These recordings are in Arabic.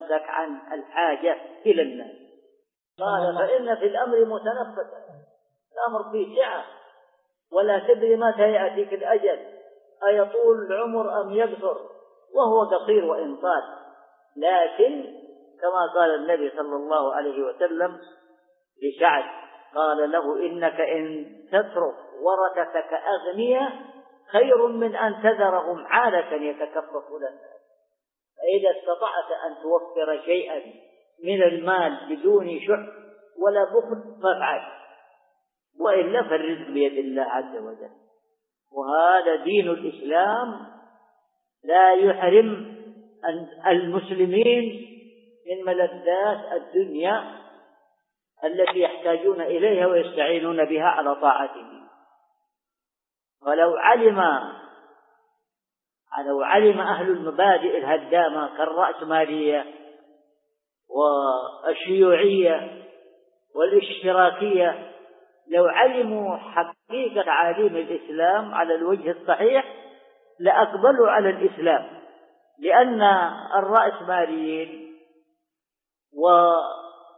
نفسك عن الحاجة إلى الناس. قال فإن في الأمر متنفسا، الأمر فيه سعة، ولا تدري متى يأتيك الأجل، أيطول العمر أم يقصر، وهو قصير وإن طال. لكن كما قال النبي صلى الله عليه وسلم لسعد، قال له إنك إن تترك ورثتك أغنياء خير من أن تذرهم عالة يتكففون الناس. فإذا استطعت أن توفر شيئا من المال بدون شح ولا بخل فافعل، وإلا فالرزق بيد الله عز وجل. وهذا دين الإسلام لا يحرم المسلمين من ملذات الدنيا التي يحتاجون إليها ويستعينون بها على طاعته. ولو علم أهل المبادئ الهدامة كالرأسمالية والشيوعية والاشتراكية، لو علموا حقيقة تعاليم الإسلام على الوجه الصحيح لأقبلوا على الإسلام، لأن الرأسماليين وأهل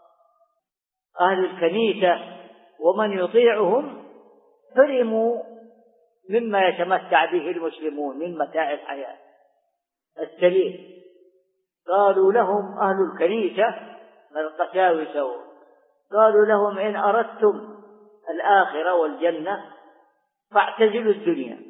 الكنيسة ومن يطيعهم حرموا مما يتمتع به المسلمون من متاع الحياة السليم. قالوا لهم أهل الكنيسة القساوسة، قالوا لهم إن أردتم الآخرة والجنة فاعتزلوا الدنيا،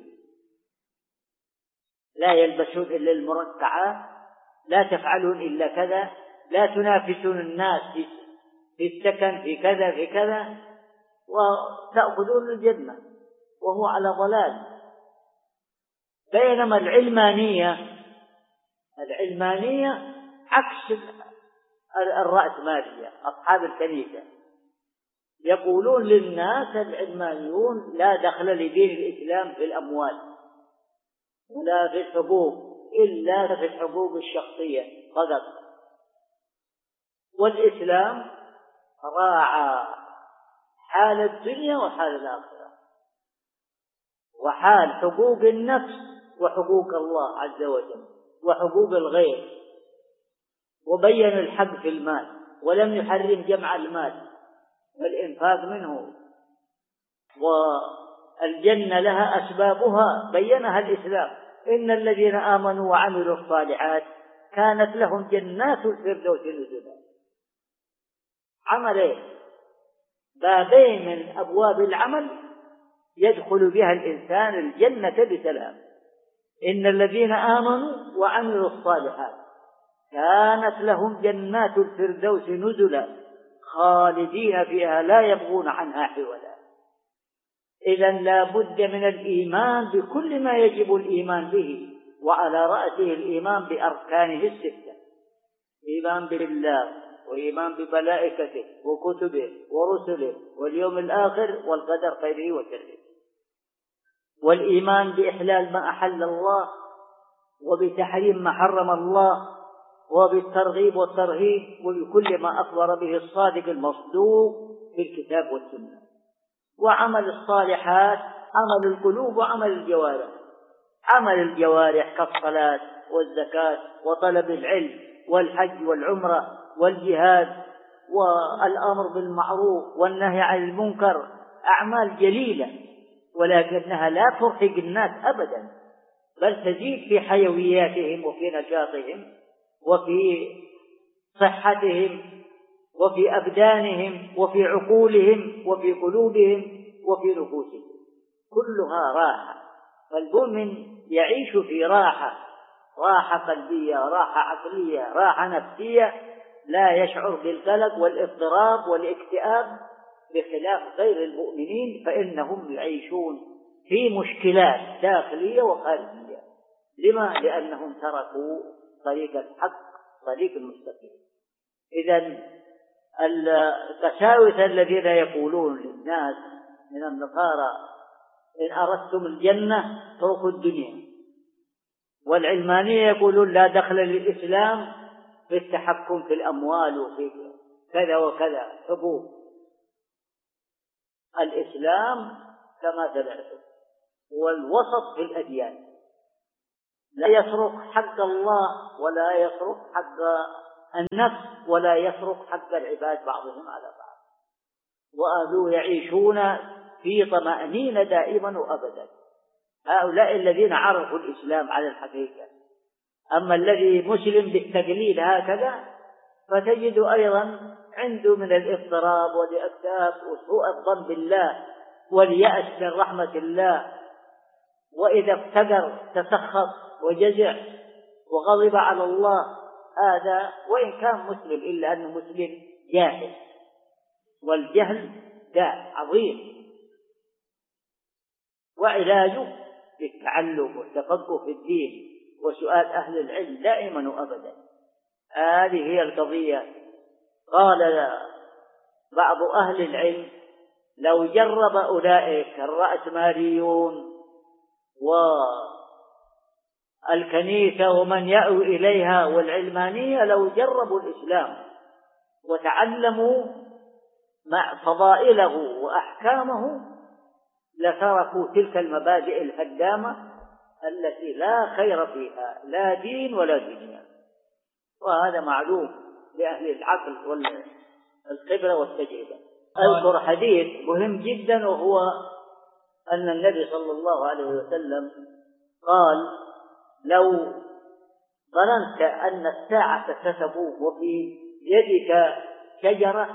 لا يلبسون إلا المرقعات، لا تفعلون إلا كذا، لا تنافسون الناس في السكن في كذا في كذا، وتأخذون الجنة، وهو على ضلال. بينما العلمانية عكس الرأسمالية. أصحاب الكنيسة يقولون للناس العلمانيون لا دخل لدين الإسلام في الأموال ولا في الحقوق إلا في الحقوق الشخصية فقط، والإسلام راعى حال الدنيا وحال الآخرة وحال حقوق النفس وحقوق الله عز وجل وحقوق الغير، وبين الحق في المال ولم يحرم جمع المال والإنفاق منه. والجنة لها أسبابها بينها الإسلام، إن الذين آمنوا وعملوا الصالحات كانت لهم جنات الفردوس نزلا. عملين، بابين من أبواب العمل يدخل بها الإنسان الجنة بسلام. إن الذين آمنوا وعملوا الصالحات كانت لهم جنات الفردوس نزلا خالدين فيها لا يبغون عنها حولا. إذن لا بد من الإيمان بكل ما يجب الإيمان به، وعلى رأسه الإيمان بأركانه الستة: إيمان بالله، وإيمان بملائكته وكتبه ورسله واليوم الآخر والقدر خيره وشره، والإيمان بإحلال ما أحل الله وبتحريم ما حرم الله، وبالترغيب والترهيب وبكل ما أخبر به الصادق المصدوق في الكتاب والسنة. وعمل الصالحات عمل القلوب وعمل الجوارح. عمل الجوارح كالصلاة والزكاة وطلب العلم والحج والعمرة والجهاد والأمر بالمعروف والنهي عن المنكر، أعمال جليلة، ولكنها لا ترهق الناس أبدا، بل تزيد في حيوياتهم وفي نشاطهم وفي صحتهم وفي أبدانهم وفي عقولهم وفي قلوبهم وفي نفوسهم، كلها راحة. فالمؤمن يعيش في راحة قلبية، راحة عقلية، راحة نفسية، لا يشعر بالقلق والاضطراب والاكتئاب، بخلاف غير المؤمنين فإنهم يعيشون في مشكلات داخلية وخارجية. لما؟ لأنهم تركوا طريق الحق، طريق المستقيم. إذن القساوسة الذين يقولون للناس من النصارى إن أردتم الجنة اتركوا الدنيا، والعلمانية يقولون لا دخل للإسلام في التحكم في الأموال وفي كذا وكذا حقوق. الإسلام كما سمعتم هو الوسط في الأديان، لا يصرف حق الله ولا يصرف حق النفس ولا يترك حق العباد بعضهم على بعض، وأهله يعيشون في طمأنينة دائما وأبدا. هؤلاء الذين عرفوا الإسلام على الحقيقة. أما الذي مسلم بالتقليد هكذا فتجد أيضا عنده من الاضطراب والاكتئاب وسوء الظن بالله واليأس من رحمة الله، وإذا افتقر تسخط وجزع وغضب على الله. هذا وإن كان مسلم إلا أنه مسلم جاهل، والجهل داء عظيم، وعلاجه بالتعلم والتفقه في الدين وسؤال أهل العلم دائما وأبدا. هذه هي القضية. قال بعض أهل العلم: لو جرب أولئك الرأسماليون والكنيسة ومن يأوي إليها والعلمانية، لو جربوا الإسلام وتعلموا مع فضائله وأحكامه لتركوا تلك المبادئ الهدامة التي لا خير فيها لا دين ولا دنيا. وهذا معلوم لأهل العقل والخبرة والتجربة. أذكر حديث مهم جدا، وهو أن النبي صلى الله عليه وسلم قال: لو ظننت أن الساعة ستبوء وفي يدك شجرة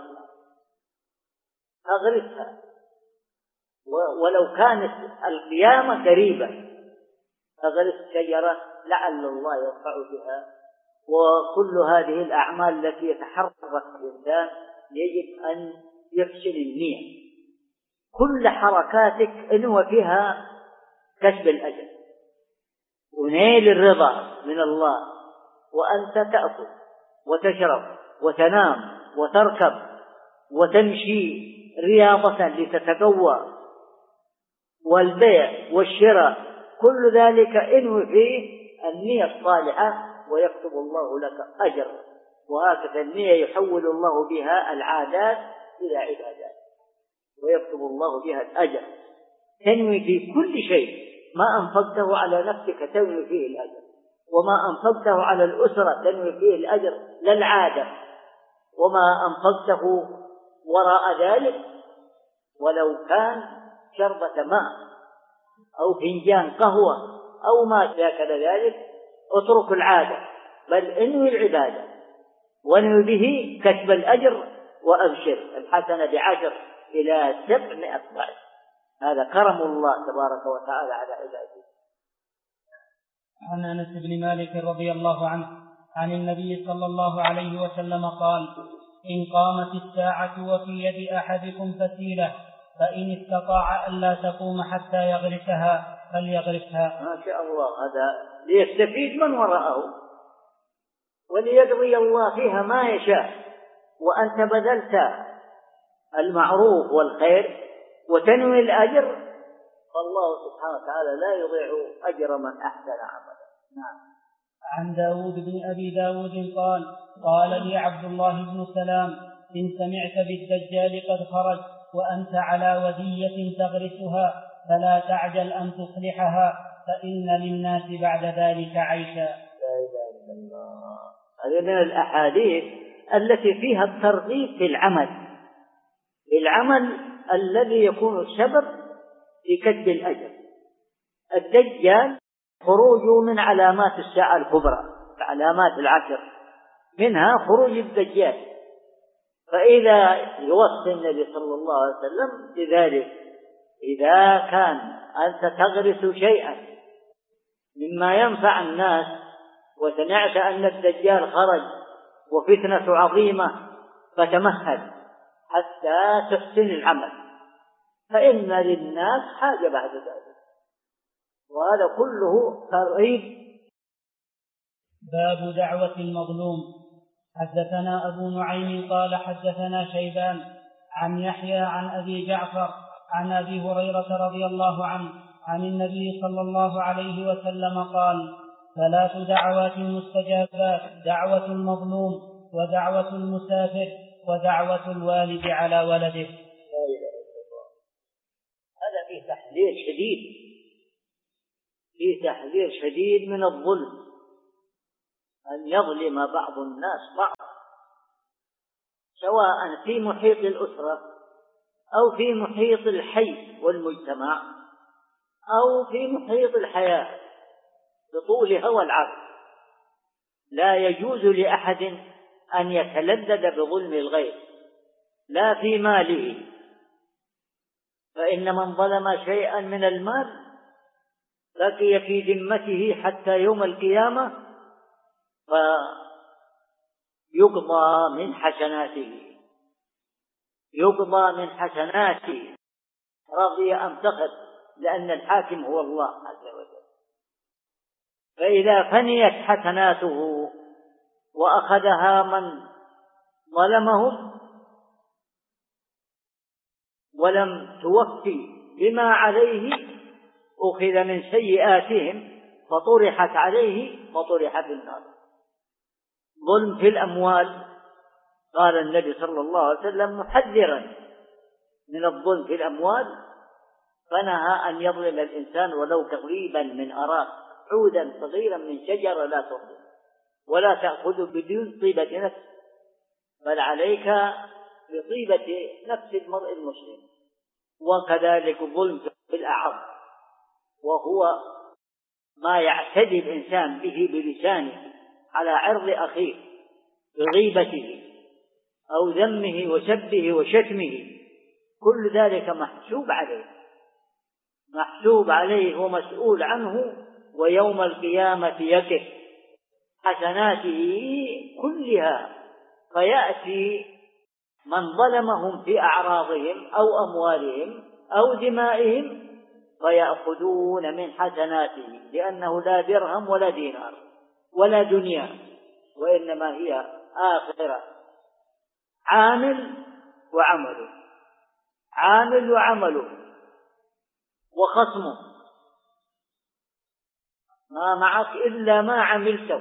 فاغرسها، ولو كانت القيامة قريبة فاغرس شجرة لعل الله ينفع بها. وكل هذه الأعمال التي يتحرك الإنسان يجب أن يحسن النية. كل حركاتك انوى فيها كسب الأجر ونيل الرضا من الله، وأنت تأكل وتشرب وتنام وتركب وتمشي رياضة لتتقوى، والبيع والشراء، كل ذلك انوي فيه النية الصالحة ويكتب الله لك أجر. وهكذا النية يحول الله بها العادات إلى عبادات ويكتب الله بها الأجر. تنوي في كل شيء، ما أنفقته على نفسك تنوي فيه الأجر، وما أنفقته على الأسرة تنوي فيه الأجر لا العادة، وما أنفقته وراء ذلك ولو كان شربة ماء أو فنجان قهوة أو ما شاكل ذلك اترك العادة، بل انوي العبادة وانوي به كسب الأجر، وأبشر الحسنة ب10 إلى 700 ضعف. هذا كرم الله تبارك وتعالى على عباده. عن أنس بن مالك رضي الله عنه عن النبي صلى الله عليه وسلم قال: إن قامت الساعة وفي يد أحدكم فتيلة فإن استطاع ألا تقوم حتى يغرسها فليغرسها. ما شاء الله، هذا ليستفيد من وراءه وليقضي الله فيها ما يشاء. وأنت بذلت المعروف والخير وتنوي الأجر، فالله سبحانه وتعالى لا يضيع أجر من أحسن عملا. نعم. عن داود بن أبي داود قال لي عبد الله بن سلام: إن سمعت بالدجال قد خرج وأنت على ودية تغرسها فلا تعجل أن تصلحها، فإن للناس بعد ذلك عيشا. لا إله إلا الله. هذه من الأحاديث التي فيها الترغيب في العمل الذي يكون سبب في كسب الأجر. الدجال خروجه من علامات الساعة الكبرى، علامات العشر، منها خروج الدجال. فإذا يوصي النبي صلى الله عليه وسلم بذلك: إذا كان أنت تغرس شيئا مما ينفع الناس وسمعت أن الدجال خرج وفتنة عظيمة فتمهل حتى تحسن العمل، فإن للناس حاجة بعد ذلك. وهذا كله ترغيب. باب دعوة المظلوم. حدثنا أبو نعيم قال حدثنا شيبان عن يحيى عن أبي جعفر عن أبي هريرة رضي الله عنه عن النبي صلى الله عليه وسلم قال: 3 دعوات مستجابات: دعوة المظلوم، ودعوة المسافر، ودعوة الوالد على ولده. هذا فيه تحذير شديد من الظلم. أن يظلم بعض الناس بعض، سواء في محيط الأسرة أو في محيط الحي والمجتمع أو في محيط الحياة بطولها والعرض. لا يجوز لأحد أن يتلذذ بظلم الغير، لا في ماله، فإن من ظلم شيئا من المال بقي في ذمته حتى يوم القيامة فيقضى من حسناته، يقضى من حسناته رضي أم سخط، لأن الحاكم هو الله عز وجل. فإذا فنيت حسناته وأخذها من ظلمهم ولم توفي بما عليه، أخذ من سيئاتهم فطرحت عليه وطرح في النار. ظلم في الأموال، قال النبي صلى الله عليه وسلم محذرا من الظلم في الأموال، فنهى أن يظلم الإنسان ولو قريبا من أراك، عودا صغيرا من شجرة لا تظلم، ولا تأخذ بدون طيبة نفس، بل عليك بطيبة نفس المرء المسلم. وكذلك الظلم في الأعراض، وهو ما يعتدي الإنسان به بلسانه على عرض أخيه بغيبته أو ذمه وسبه وشتمه، كل ذلك محسوب عليه ومسؤول عنه، ويوم القيامة يكف حسناته كلها، فيأتي من ظلمهم في أعراضهم أو أموالهم أو دمائهم فيأخذون من حسناته، لأنه لا درهم ولا دينار ولا دنيا، وإنما هي آخرة. عامل وعمله وخصمه، ما معك إلا ما عملته،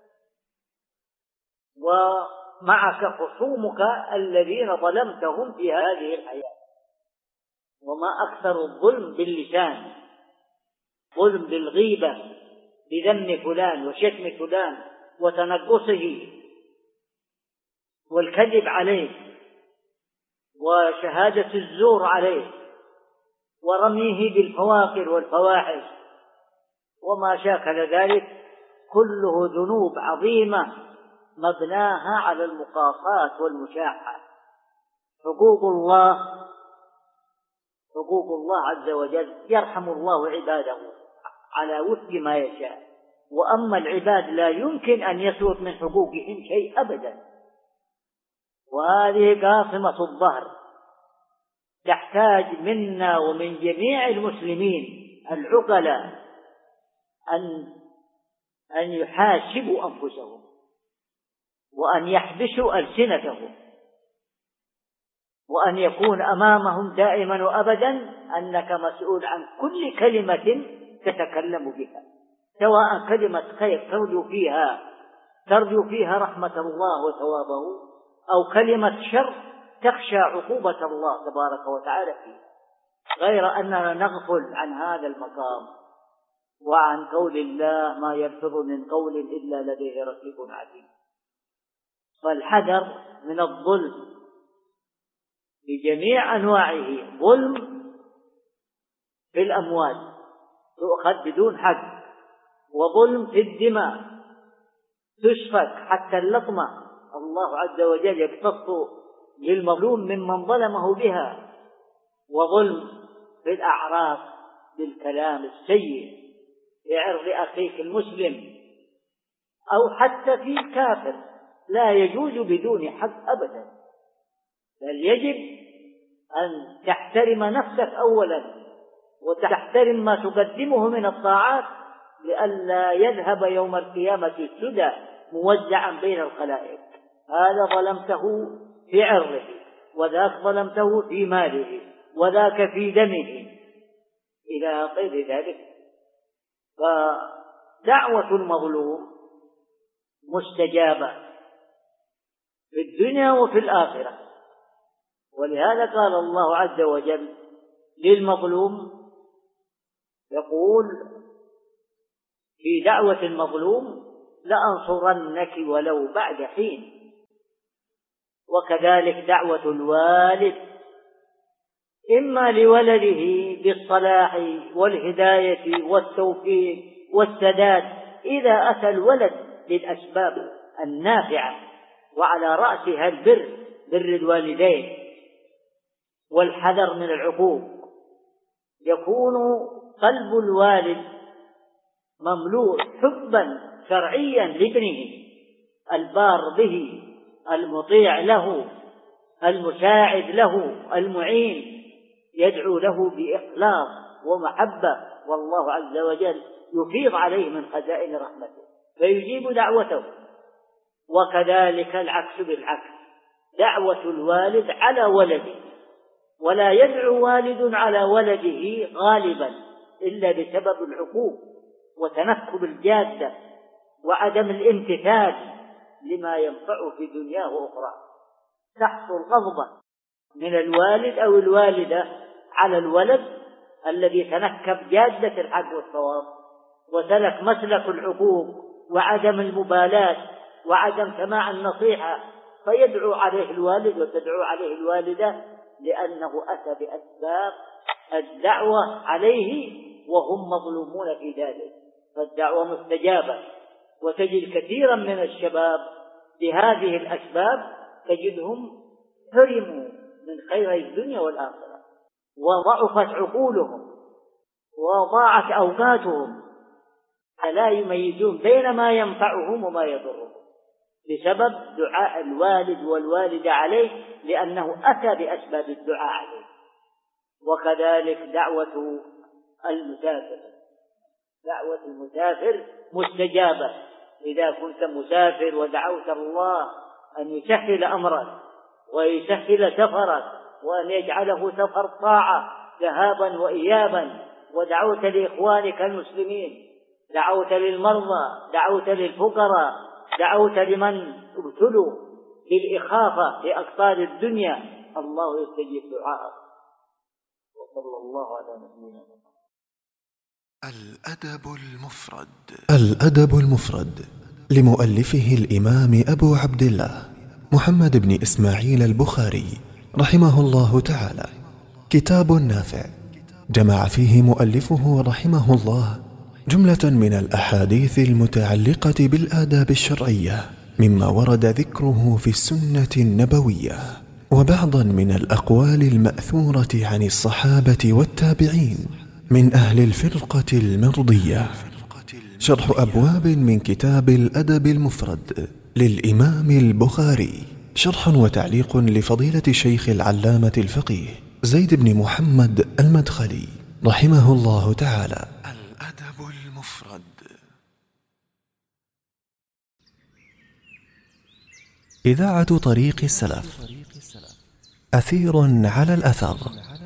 ومعك خصومك الذين ظلمتهم في هذه الحياة. وما أكثر الظلم باللسان، ظلم بالغيبة، بذم فلان وشتم فلان وتنقصه والكذب عليه وشهادة الزور عليه ورميه بالفواقر والفواحش وما شاكل ذلك، كله ذنوب عظيمة مبناها على المقاصات والمشاحة. حقوق الله عز وجل يرحم الله عباده على وفق ما يشاء، وأما العباد لا يمكن أن يسوط من حقوقهم شيء أبدا. وهذه قاصمة الظهر، تحتاج منا ومن جميع المسلمين العقلاء أن يحاسبوا أنفسهم وأن يحبسوا ألسنتهم، وأن يكون أمامهم دائما وأبدا أنك مسؤول عن كل كلمة تتكلم بها، سواء كلمة خير ترجو فيها رحمة الله وثوابه، أو كلمة شر تخشى عقوبة الله تبارك وتعالى فيه، غير أننا نغفل عن هذا المقام وعن قول الله ما يلفظ من قول إلا لديه رقيب عتيد. فالحذر من الظلم بجميع أنواعه، ظلم في الأموال تؤخذ بدون حق، وظلم في الدماء تسفك حتى اللطمة الله عز وجل يقتص للمظلوم ممن ظلمه بها، وظلم في الأعراض بالكلام السيء في عرض أخيك المسلم، أو حتى في كافر لا يجوز بدون حق أبدا، بل يجب أن تحترم نفسك أولا وتحترم ما تقدمه من الطاعات، لئلا يذهب يوم القيامة السدى موزعا بين الخلائق، هذا ظلمته في عرضه وذاك ظلمته في ماله وذاك في دمه إلى غير ذلك. فدعوة المظلوم مستجابة في الدنيا وفي الآخرة، ولهذا قال الله عز وجل للمظلوم، يقول في دعوة المظلوم لأنصرنك ولو بعد حين. وكذلك دعوة الوالد إما لولده بالصلاح والهداية والتوفيق والسداد إذا أتى الولد للأسباب النافعة، وعلى رأسها بر الوالدين والحذر من العقوق. يكون قلب الوالد مملوء حبا شرعيا لابنه، البار به، المطيع له، المساعد له، المعين، يدعو له بإخلاص ومحبة، والله عز وجل يفيض عليه من خزائن رحمته فيجيب دعوته. وكذلك العكس بالعكس، دعوة الوالد على ولده، ولا يدعو والد على ولده غالبا إلا بسبب العقوق وتنكب الجادة وعدم الامتثال لما ينفعه في دنياه وأخرى. تحصل غضبة من الوالد أو الوالدة على الولد الذي تنكب جادة الحق والصواب وسلك مسلك العقوق وعدم المبالاة وعدم سماع النصيحة، فيدعو عليه الوالد وتدعو عليه الوالدة لأنه أتى بأسباب الدعوة عليه وهم مظلومون في ذلك، فالدعوة مستجابة. وتجد كثيرا من الشباب بهذه الأسباب تجدهم حرموا من خير الدنيا والآخرة، وضعفت عقولهم وضاعت أوقاتهم، فلا يميزون بين ما ينفعهم وما يضرهم بسبب دعاء الوالد والوالدة عليه، لأنه أتى بأسباب الدعاء عليه. وكذلك دعوة المسافر، دعوة المسافر مستجابة. إذا كنت مسافر ودعوت الله أن يسهل أمرك ويسهل سفرك وأن يجعله سفر طاعة ذهابا وإيابا، ودعوت لإخوانك المسلمين، دعوت للمرضى، دعوت للفقراء، دعوت لمن ابتلوا بالإخافة في أقطار الدنيا، الله يستجيب دعاءك. وصلى الله على نبينا محمد. الأدب المفرد. الأدب المفرد لمؤلفه الإمام أبو عبد الله محمد بن إسماعيل البخاري رحمه الله تعالى، كتاب نافع جمع فيه مؤلفه رحمه الله جملة من الأحاديث المتعلقة بالآداب الشرعية مما ورد ذكره في السنة النبوية، وبعضا من الأقوال المأثورة عن الصحابة والتابعين من أهل الفرقة المرضية. شرح أبواب من كتاب الأدب المفرد للإمام البخاري، شرح وتعليق لفضيلة الشيخ العلامة الفقيه زيد بن محمد المدخلي رحمه الله تعالى. الأدب المفرد. إذاعة طريق السلف، أثير على الأثر.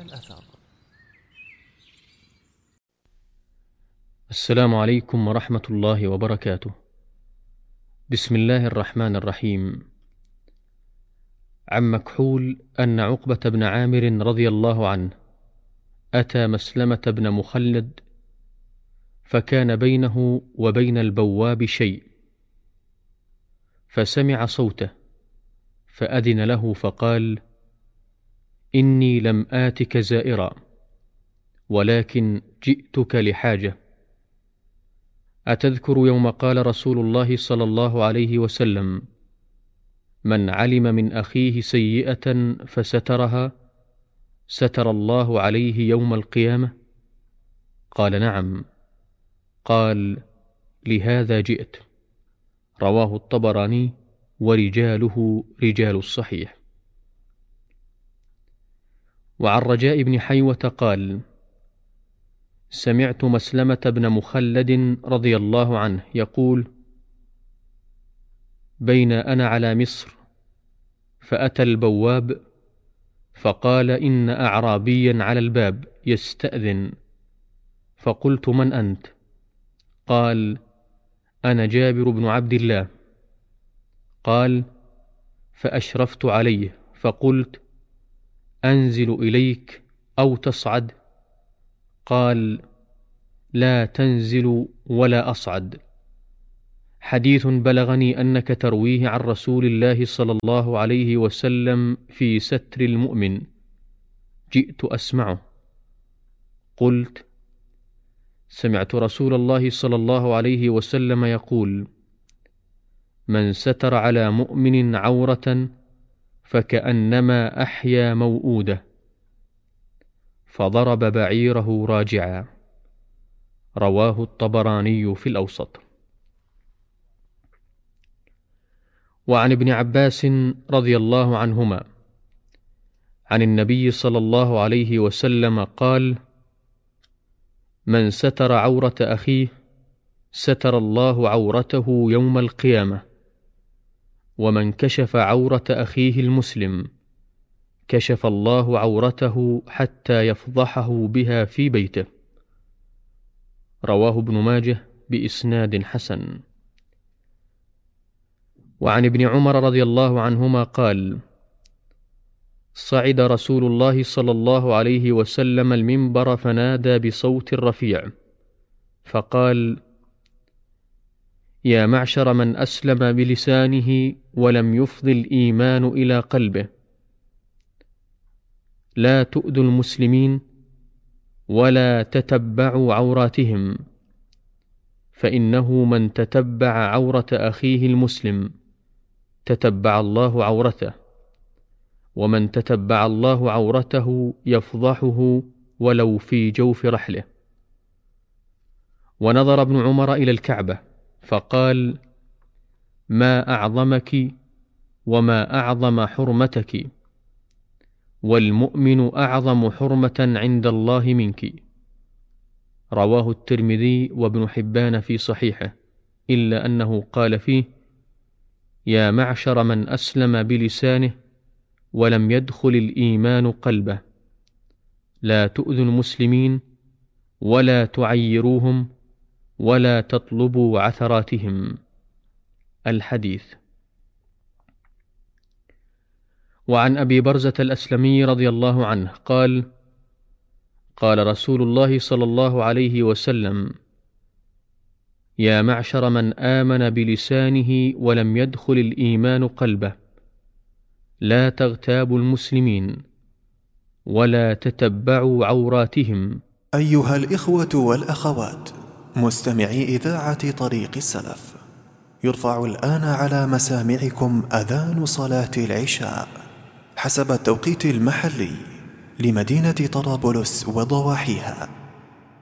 السلام عليكم ورحمة الله وبركاته. بسم الله الرحمن الرحيم. عن مكحول أن عقبة بن عامر رضي الله عنه أتى مسلمة بن مخلد، فكان بينه وبين البواب شيء، فسمع صوته فأذن له فقال: إني لم آتك زائرا، ولكن جئتك لحاجة. أتذكر يوم قال رسول الله صلى الله عليه وسلم: من علم من أخيه سيئة فسترها ستر الله عليه يوم القيامة؟ قال: نعم. قال: لهذا جئت. رواه الطبراني ورجاله رجال الصحيح. وعن رجاء بن حيوة قال: سمعت مسلمة بن مخلد رضي الله عنه يقول: بين أنا على مصر فأتى البواب فقال: إن أعرابيا على الباب يستأذن، فقلت: من أنت؟ قال: أنا جابر بن عبد الله. قال: فأشرفت عليه فقلت: أنزل إليك أو تصعد؟ قال: لا تنزل ولا أصعد، حديث بلغني أنك ترويه عن رسول الله صلى الله عليه وسلم في ستر المؤمن، جئت أسمعه. قلت: سمعت رسول الله صلى الله عليه وسلم يقول: من ستر على مؤمن عورة فكأنما أحيا موؤودة، فضرب بعيره راجعا. رواه الطبراني في الأوسط. وعن ابن عباس رضي الله عنهما عن النبي صلى الله عليه وسلم قال: من ستر عورة أخيه ستر الله عورته يوم القيامة، ومن كشف عورة أخيه المسلم كشف الله عورته حتى يفضحه بها في بيته. رواه ابن ماجه بإسناد حسن. وعن ابن عمر رضي الله عنهما قال: صعد رسول الله صلى الله عليه وسلم المنبر فنادى بصوت رفيع فقال: يا معشر من أسلم بلسانه ولم يفض الإيمان إلى قلبه، لا تؤذوا المسلمين ولا تتبعوا عوراتهم، فإنه من تتبع عورة أخيه المسلم تتبع الله عورته، ومن تتبع الله عورته يفضحه ولو في جوف رحله. ونظر ابن عمر إلى الكعبة فقال: ما أعظمك وما أعظم حرمتك، والمؤمن أعظم حرمة عند الله منك. رواه الترمذي وابن حبان في صحيحه، إلا أنه قال فيه: يا معشر من أسلم بلسانه ولم يدخل الإيمان قلبه، لا تؤذوا المسلمين ولا تعيروهم ولا تطلبوا عثراتهم. الحديث. وعن أبي برزة الأسلمي رضي الله عنه قال: قال رسول الله صلى الله عليه وسلم: يا معشر من آمن بلسانه ولم يدخل الإيمان قلبه، لا تغتابوا المسلمين ولا تتبعوا عوراتهم. أيها الإخوة والأخوات مستمعي إذاعة طريق السلف، يرفع الآن على مسامعكم أذان صلاة العشاء حسب التوقيت المحلي لمدينة طرابلس وضواحيها.